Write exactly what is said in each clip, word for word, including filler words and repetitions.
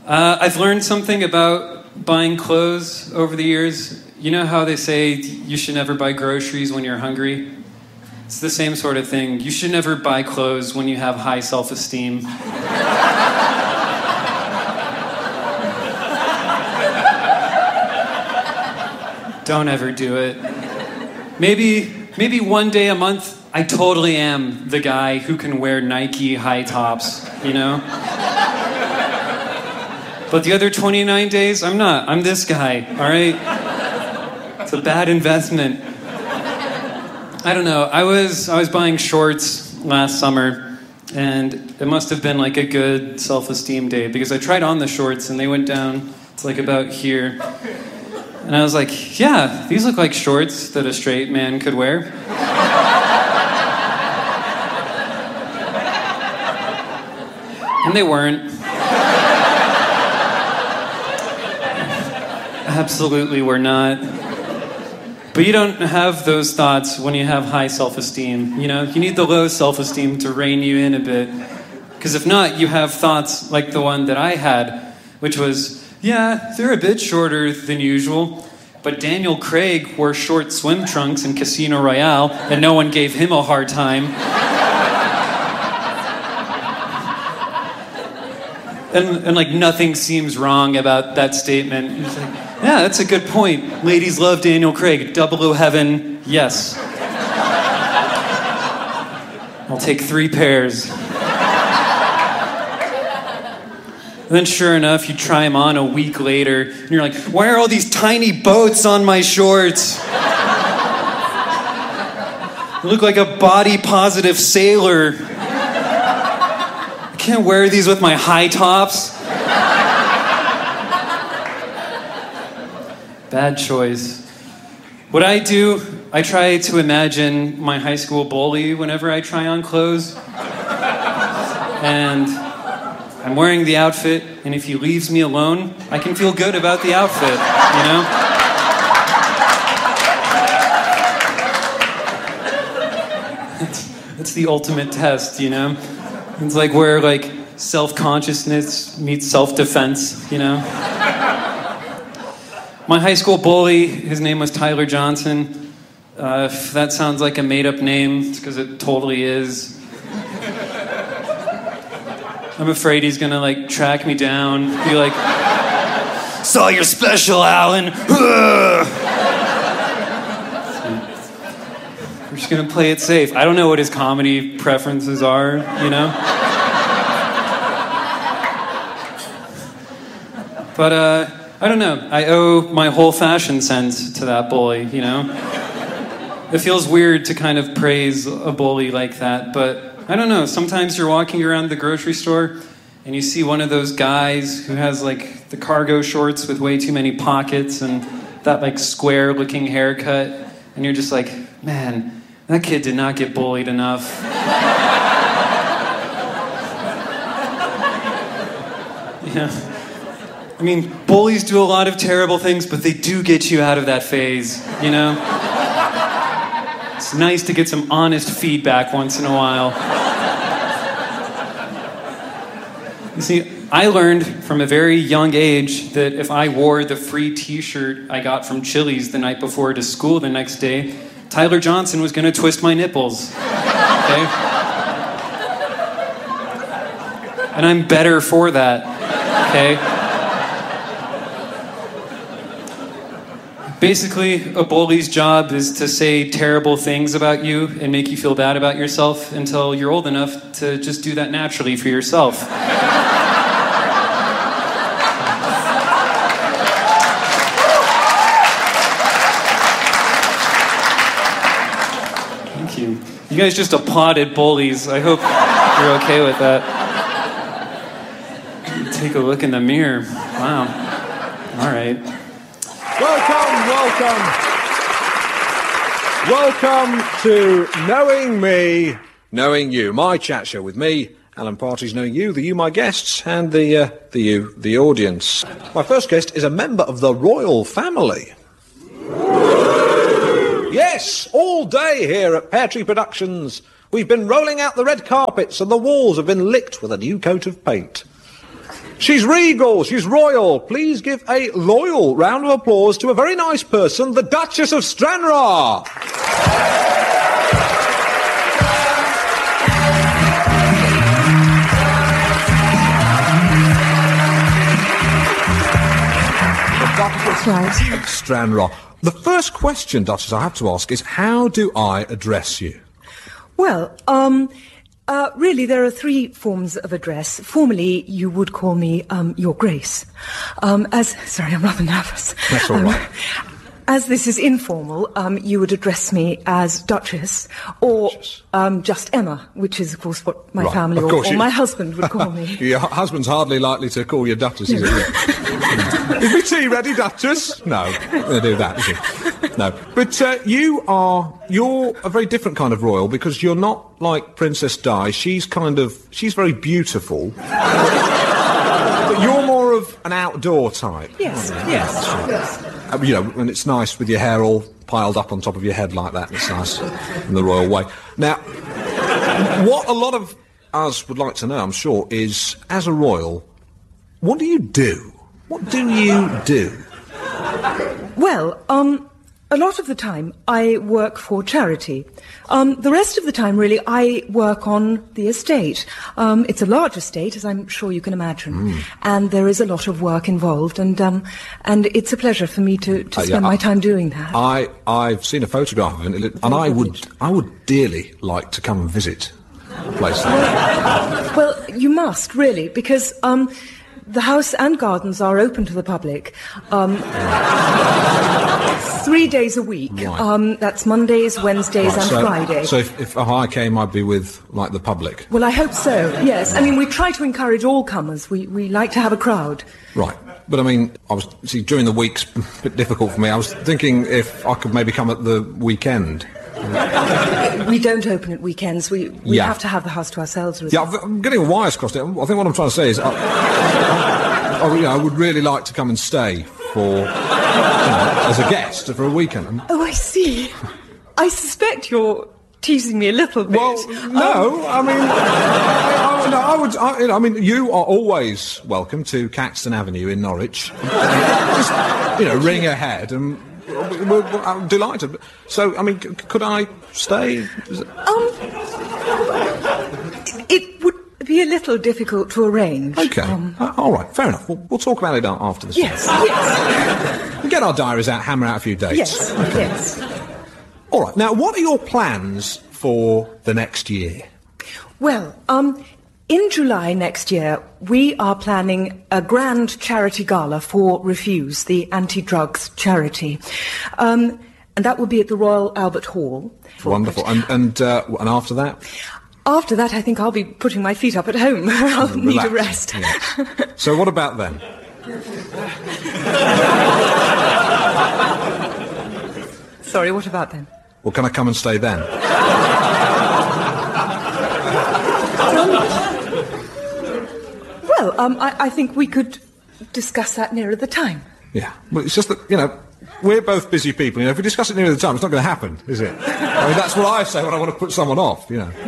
Uh, I've learned something about buying clothes over the years. You know how they say you should never buy groceries when you're hungry? It's the same sort of thing. You should never buy clothes when you have high self-esteem. Don't ever do it. Maybe, maybe one day a month, I totally am the guy who can wear Nike high tops, you know? But the other twenty-nine days, I'm not. I'm this guy, all right? It's a bad investment. I don't know. I was I was buying shorts last summer, and it must have been like a good self-esteem day because I tried on the shorts and they went down to like about here. And I was like, yeah, these look like shorts that a straight man could wear. And they weren't. Absolutely were not. But you don't have those thoughts when you have high self-esteem. You know, you need the low self-esteem to rein you in a bit. Because if not, you have thoughts like the one that I had, which was, yeah, they're a bit shorter than usual, but Daniel Craig wore short swim trunks in Casino Royale, and no one gave him a hard time. And, and like, nothing seems wrong about that statement. It's like, yeah, that's a good point. Ladies love Daniel Craig. Double O Heaven, yes. I'll take three pairs. And then sure enough, you try them on a week later, and you're like, why are all these tiny boats on my shorts? I look like a body-positive sailor. I can't wear these with my high tops. Bad choice. What I do, I try to imagine my high school bully whenever I try on clothes. And I'm wearing the outfit, and if he leaves me alone, I can feel good about the outfit, you know? That's, that's the ultimate test, you know? It's like where, like, self-consciousness meets self-defense, you know? My high school bully, his name was Tyler Johnson. Uh, if that sounds like a made-up name, it's because it totally is. I'm afraid he's gonna, like, track me down, be like, saw your special, Alan. We're just gonna play it safe. I don't know what his comedy preferences are, you know? But, uh, I don't know. I owe my whole fashion sense to that bully, you know? It feels weird to kind of praise a bully like that, but I don't know. Sometimes you're walking around the grocery store and you see one of those guys who has like the cargo shorts with way too many pockets and that like square looking haircut, and you're just like, man, that kid did not get bullied enough. Yeah. I mean, bullies do a lot of terrible things, but they do get you out of that phase, you know? It's nice to get some honest feedback once in a while. You see, I learned from a very young age that if I wore the free t-shirt I got from Chili's the night before to school the next day, Tyler Johnson was going to twist my nipples. Okay? And I'm better for that. Okay? Basically, a bully's job is to say terrible things about you and make you feel bad about yourself until you're old enough to just do that naturally for yourself. Thank you. You guys just applauded bullies. I hope you're okay with that. Take a look in the mirror. Wow. All right. Welcome, welcome. Welcome to Knowing Me, Knowing You. My chat show with me, Alan Partridge, Knowing You, the you, my guests, and the, uh, the you, the audience. My first guest is a member of the royal family. Yes, all day here at Pear Tree Productions. We've been rolling out the red carpets and the walls have been licked with a new coat of paint. She's regal, she's royal. Please give a loyal round of applause to a very nice person, the Duchess of Stranraer. That's right. Of Stranraer. The first question, Duchess, I have to ask is, how do I address you? Well, um... Uh, really, there are three forms of address. Formally, you would call me um, Your Grace. Um, as sorry, I'm rather nervous. That's all right. Um, as this is informal, um, you would address me as Duchess, or um, just Emma, which is, of course, what my right. family or, or you... my husband would call me. Your husband's hardly likely to call you Duchess, is it? Is my tea ready, Duchess? No, I'm going to do that, is he? No. But uh, you are, you're a very different kind of royal, because you're not like Princess Di. She's kind of, she's very beautiful. But you're more of an outdoor type. Yes, yes, yes. Uh, you know, and it's nice with your hair all piled up on top of your head like that. It's nice in the royal way. Now, what a lot of us would like to know, I'm sure, is, as a royal, what do you do? What do you do? Well, um... a lot of the time, I work for charity. Um, the rest of the time, really, I work on the estate. Um, it's a large estate, as I'm sure you can imagine, mm. and there is a lot of work involved, and um, and it's a pleasure for me to, to uh, spend yeah, my I, time doing that. I I've seen a photograph of it, and I would I would dearly like to come and visit a place like that. Well, you must really, because um, the house and gardens are open to the public. Um, Three days a week. Right. Um, that's Mondays, Wednesdays right, and so, Friday. So if, if I came, I'd be with, like, the public? Well, I hope so, yes. I mean, we try to encourage all comers. We, we like to have a crowd. Right. But, I mean, I was, see, during the week's a bit difficult for me. I was thinking if I could maybe come at the weekend. We don't open at weekends. We, we yeah. have to have the house to ourselves. Yeah, I'm getting wires crossed. I think what I'm trying to say is I, I, I, you know, I would really like to come and stay for... You know, as a guest for a weekend. Oh, I see. I suspect you're teasing me a little bit. Well, no, um, I mean, I, I, no, I would. I, you know, I mean, you are always welcome to Caxton Avenue in Norwich. Just, you know, ring ahead, and we're, we're, I'm delighted. So, I mean, c could I stay? Is it... Um, it would be a little difficult to arrange. Okay. Um, uh, all right. Fair enough. We'll, we'll talk about it after the show. Yes. Yes. We'll get our diaries out, hammer out a few dates. Yes. Okay. Yes. All right. Now, what are your plans for the next year? Well, um, in July next year, we are planning a grand charity gala for Refuse, the anti-drugs charity, um, and that will be at the Royal Albert Hall. Wonderful. And and uh, and after that. After that, I think I'll be putting my feet up at home. I'll Relax. need a rest. Yes. So what about then? Sorry, what about then? Well, can I come and stay then? Well, um, I, I think we could discuss that nearer the time. Yeah. Well, it's just that, you know, we're both busy people. You know, if we discuss it nearer the time, it's not going to happen, is it? I mean, that's what I say when I want to put someone off, you know.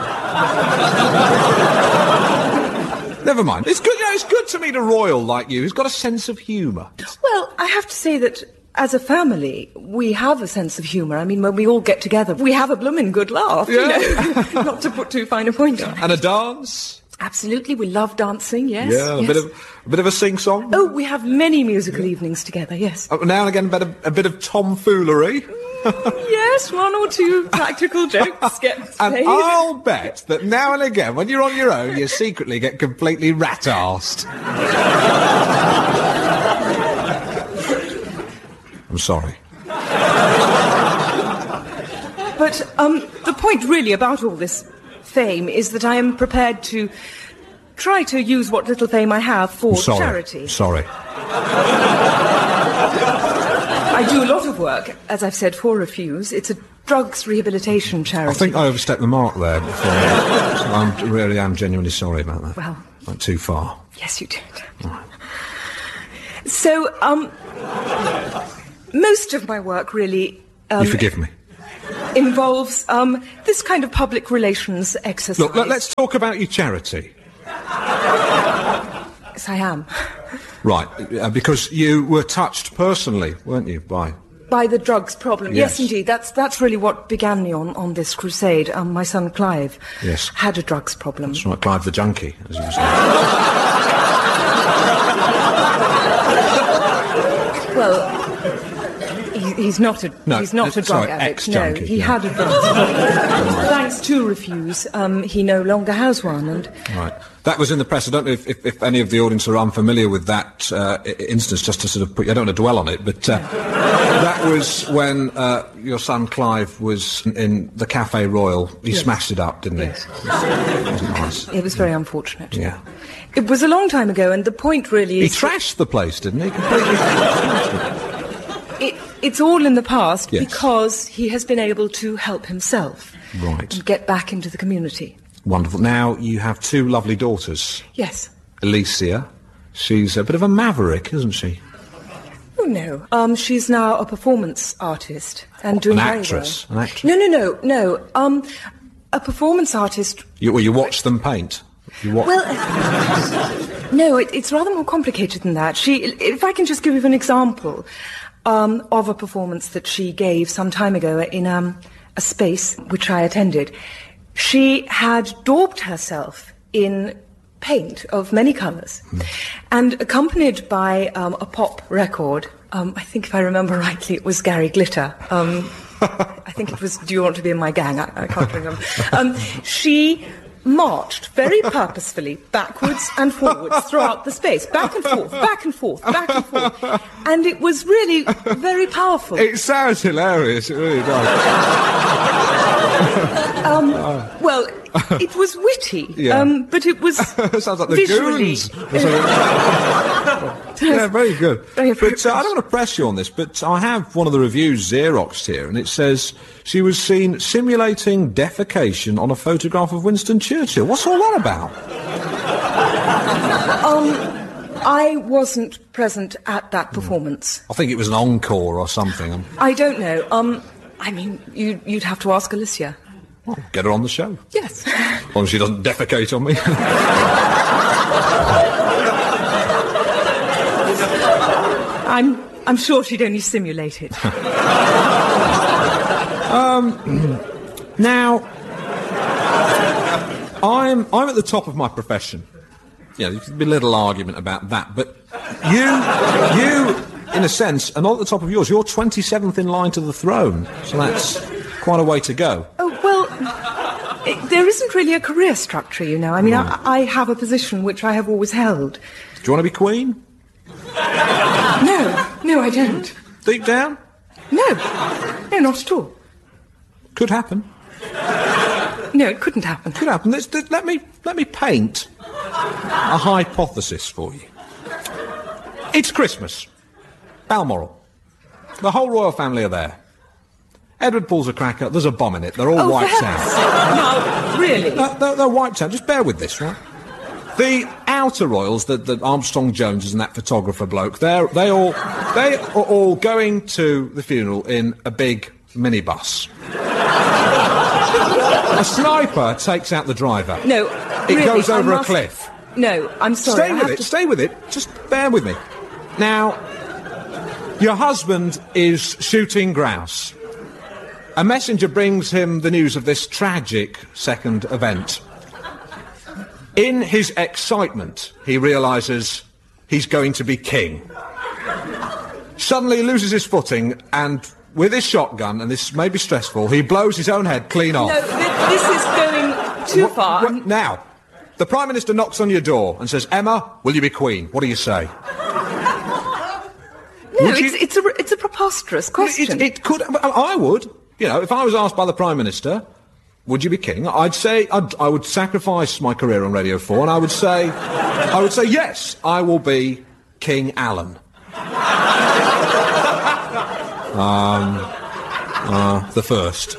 Never mind. It's good, you know, it's good to meet a royal like you who's got a sense of humour. Well, I have to say that as a family, we have a sense of humour. I mean, when we all get together, we have a blooming good laugh, yeah. you know. Not to put too fine a point on it. And a dance? Absolutely, we love dancing, yes. Yeah, a, yes. Bit, of, a bit of a sing-song? Oh, we have many musical yeah. evenings together, yes. Uh, now and again, a bit of, a bit of tomfoolery? Yes, one or two practical jokes get played. And I'll bet that now and again, when you're on your own, you secretly get completely rat-arsed. I'm sorry. But um, the point really about all this fame is that I am prepared to try to use what little fame I have for sorry. charity. Sorry. I do a lot of work, as I've said, for Refuse. It's a drugs rehabilitation charity. I think I overstepped the mark there before. So I really am genuinely sorry about that. Well... Went too far. Yes, you did. Right. So, um... most of my work really... Um, you forgive me? Involves, um, this kind of public relations exercise. Look, let's talk about your charity. Yes, I am. Right, uh, because you were touched personally, weren't you, by... By the drugs problem. Yes, Yes, indeed. That's that's really what began me on, on this crusade. Um, my son Clive Yes. had a drugs problem. That's right, Clive the Junkie, as you were saying. Well, he, he's not a No, he's not uh, a drug sorry, addict. ex-junkie, no, he yeah. had a drugs problem. Thanks to Refuse, um, he no longer has one. And Right. That was in the press. I don't know if, if, if any of the audience are unfamiliar with that uh, I- instance, just to sort of put... I don't want to dwell on it, but uh, that was when uh, your son Clive was in the Cafe Royal. He Yes. smashed it up, didn't he? Yes. It wasn't nice. it was very unfortunate. Yeah. It was a long time ago, and the point really He is trashed the place, didn't he? Completely trashed it. it, it's all in the past Yes. because he has been able to help himself Right. and get back into the community. Wonderful. Now, you have two lovely daughters. Yes. Alicia, she's a bit of a maverick, isn't she? Oh, no. Um, she's now a performance artist and doing An very actress, well. an actress. No, no, no, no. Um, a performance artist. You, well, you watch them paint. You watch... Well, no, it, it's rather more complicated than that. She, if I can just give you an example um, of a performance that she gave some time ago in um, a space which I attended. She had daubed herself in paint of many colours, mm. and accompanied by um, a pop record. Um, I think, if I remember rightly, it was Gary Glitter. Um, I think it was "Do You Want to Be in My Gang?" I, I can't remember. Um, she marched very purposefully backwards and forwards throughout the space, back and forth, back and forth, back and forth, and it was really very powerful. It sounds hilarious. It really does. Um, well, it was witty, Yeah. um, but it was Sounds like the visually... Goons. Yeah, very good. Very But uh, I don't want to press you on this, but I have one of the reviews Xeroxed here, and it says she was seen simulating defecation on a photograph of Winston Churchill. What's all that about? Um, I wasn't present at that performance. I think it was an encore or something. I don't know. Um, I mean, you, you'd have to ask Alicia. Well, get her on the show. Yes. As long as she doesn't defecate on me. I'm, I'm sure she'd only simulate it. um, now, I'm, I'm at the top of my profession. Yeah, there could be a little argument about that, but you, you, in a sense, are not at the top of yours. You're twenty-seventh in line to the throne, so that's quite a way to go. Oh, well, it, there isn't really a career structure, you know. I mean, Right. I, I have a position which I have always held. Do you want to be queen? No, no, I don't. Deep down? No, no, not at all. Could happen. No, it couldn't happen. Could happen. Let's, let, let me, let me paint a hypothesis for you. It's Christmas. Balmoral. The whole royal family are there. Edward pulls a cracker, there's a bomb in it, they're all Oh, wiped for out. heaven's sake. No, really? No, they're, they're wiped out. Just bear with this, right? The outer royals, the, the Armstrong Joneses and that photographer bloke, they're, they all, they are all going to the funeral in a big minibus. A sniper takes out the driver. No, It really, goes I over must- a cliff. No, I'm sorry. Stay I with have it, to... stay with it. Just bear with me. Now, your husband is shooting grouse. A messenger brings him the news of this tragic second event. In his excitement, he realises he's going to be king. Suddenly he loses his footing and, with his shotgun, and this may be stressful, he blows his own head clean off. No, th- this is going too Wh- far. wh- now, the Prime Minister knocks on your door and says, Emma, will you be Queen? What do you say? No, Would you- it's, it's, a, it's a preposterous question. It, it could. I would. You know, if I was asked by the Prime Minister, would you be king? I'd say I'd, I would sacrifice my career on Radio four, and I would say, I would say yes, I will be King Alan. um, uh, the first.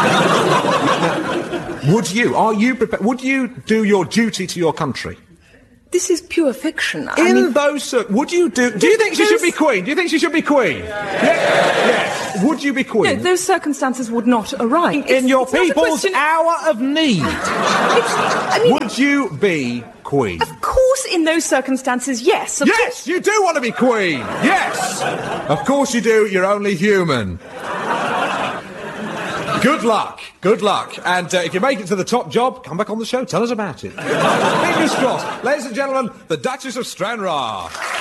Would you? Are you prepared? Would you do your duty to your country? This is pure fiction. I In mean, those, cir- would you do? Do you think she should be queen? Do you think she should be queen? Yeah. Yes. Would you be no, queen? those circumstances would not arise. It's- In your it's not a people's question- hour of need, It's, I mean, would you be queen? of course in those circumstances, yes. Of yes, course. you do want to be Queen. Yes. Of course you do. You're only human. Good luck. Good luck. And uh, if you make it to the top job, come back on the show. Tell us about it. Fingers crossed. Ladies and gentlemen, the Duchess of Stranraer.